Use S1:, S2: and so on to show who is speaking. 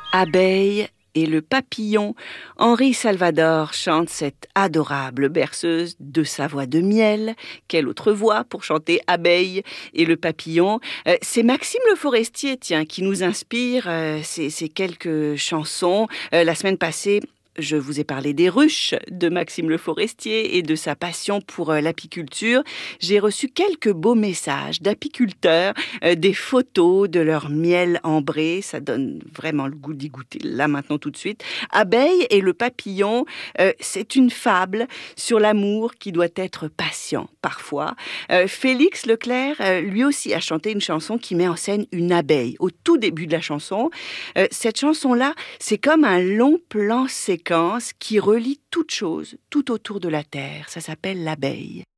S1: Abeille et le papillon. Henri Salvador chante cette adorable berceuse de sa voix de miel. Quelle autre voix pour chanter Abeille et le papillon? C'est Maxime Le Forestier, tiens, qui nous inspire ces quelques chansons. La semaine passée, je vous ai parlé des ruches de Maxime Le Forestier et de sa passion pour l'apiculture. J'ai reçu quelques beaux messages d'apiculteurs, des photos de leur miel ambré. Ça donne vraiment le goût d'y goûter là maintenant tout de suite. Abeille et le papillon, c'est une fable sur l'amour qui doit être patient parfois. Félix Leclerc, lui aussi, a chanté une chanson qui met en scène une abeille au tout début de la chanson. Cette chanson-là, c'est comme un long plan séquence qui relie toute chose, tout autour de la terre. Ça s'appelle l'abeille.